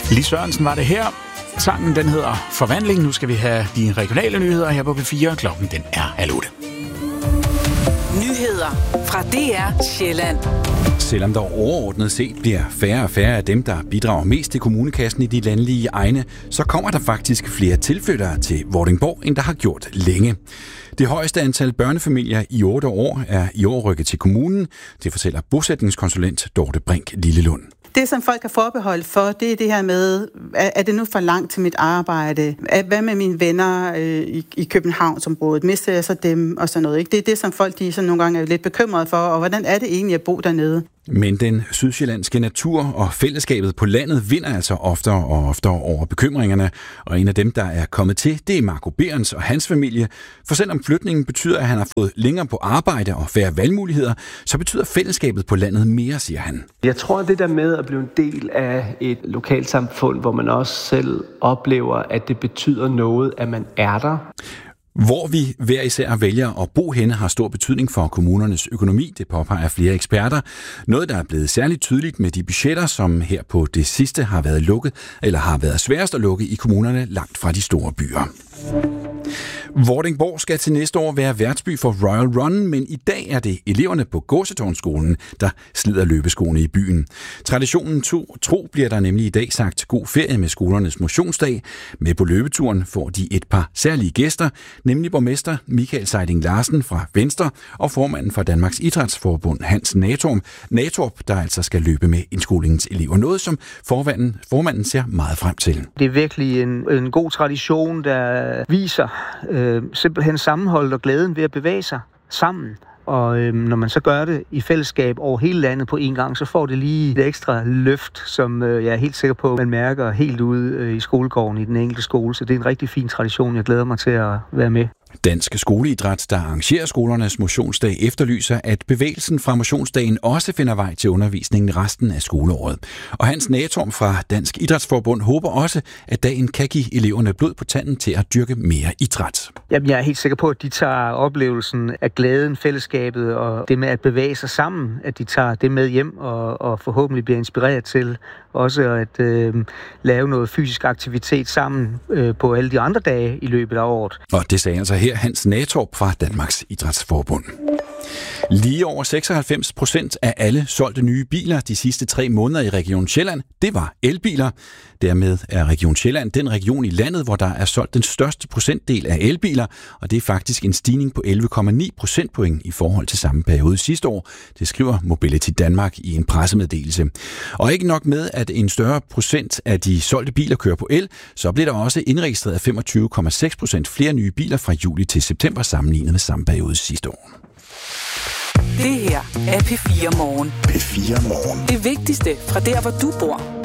Lis Sørensen var det her. Sangen den hedder Forvandling. Nu skal vi have de regionale nyheder her på P4. Klokken den er 7:30. Nyheder fra DR Sjælland. Selvom der overordnet set bliver færre og færre af dem, der bidrager mest til kommunekassen i de landlige egne, så kommer der faktisk flere tilflyttere til Vordingborg, end der har gjort længe. Det højeste antal børnefamilier i 8 år er i år rykket til kommunen. Det fortæller bosætningskonsulent Dorte Brink Lillelund. Det, som folk har forbeholdt for, det er det her med, er det nu for langt til mit arbejde? Hvad med mine venner i Københavnsområdet? Mister jeg så dem og sådan noget? Ikke? Det er det, som folk de sådan nogle gange er lidt bekymrede for, og hvordan er det egentlig at bo dernede? Men den sydsjællandske natur og fællesskabet på landet vinder altså oftere og oftere over bekymringerne. Og en af dem, der er kommet til, det er Marco Berens og hans familie. For selvom flytningen betyder, at han har fået længere på arbejde og færre valgmuligheder, så betyder fællesskabet på landet mere, siger han. Jeg tror, det der med at blive en del af et lokalsamfund, hvor man også selv oplever, at det betyder noget, at man er der. Hvor vi hver især vælger at bo henne har stor betydning for kommunernes økonomi, det påpeger flere eksperter. Noget, der er blevet særligt tydeligt med de budgetter, som her på det sidste har været lukket, eller har været sværest at lukke i kommunerne langt fra de store byer. Vordingborg skal til næste år være værtsby for Royal Run, men i dag er det eleverne på Gåsetårnskolen, der slider løbeskoene i byen. Traditionen tro bliver der nemlig i dag sagt god ferie med skolernes motionsdag. Med på løbeturen får de et par særlige gæster, nemlig borgmester Michael Seiding Larsen fra Venstre og formanden for Danmarks Idrætsforbund Hans Natorp, der altså skal løbe med indskolingens elever. Noget, som formanden ser meget frem til. Det er virkelig en god tradition, der viser simpelthen sammenholdet og glæden ved at bevæge sig sammen. Og når man så gør det i fællesskab over hele landet på en gang, så får det lige et ekstra løft, som jeg er helt sikker på, man mærker helt ude i skolegården i den enkelte skole. Så det er en rigtig fin tradition, jeg glæder mig til at være med. Dansk Skoleidræt, der arrangerer skolernes motionsdag, efterlyser, at bevægelsen fra motionsdagen også finder vej til undervisningen resten af skoleåret. Og Hans Natorp fra Dansk Idrætsforbund håber også, at dagen kan give eleverne blod på tanden til at dyrke mere idræt. Jamen, jeg er helt sikker på, at de tager oplevelsen af glæden, fællesskabet og det med at bevæge sig sammen, at de tager det med hjem og forhåbentlig bliver inspireret til også at lave noget fysisk aktivitet sammen på alle de andre dage i løbet af året. Og det sagde altså her Hans Natorp fra Danmarks Idrætsforbund. Lige over 96% af alle solgte nye biler de sidste 3 måneder i Region Sjælland, det var elbiler. Dermed er Region Sjælland den region i landet, hvor der er solgt den største procentdel af elbiler, og det er faktisk en stigning på 11,9 procentpoint i forhold til samme periode sidste år. Det skriver Mobility Danmark i en pressemeddelelse. Og ikke nok med, at en større procent af de solgte biler kører på el, så blev der også indregistreret 25,6% flere nye biler fra juli til september sammenlignet med samme periode sidste år. Det her er P4 Morgen. P4 Morgen. Det vigtigste fra der, hvor du bor.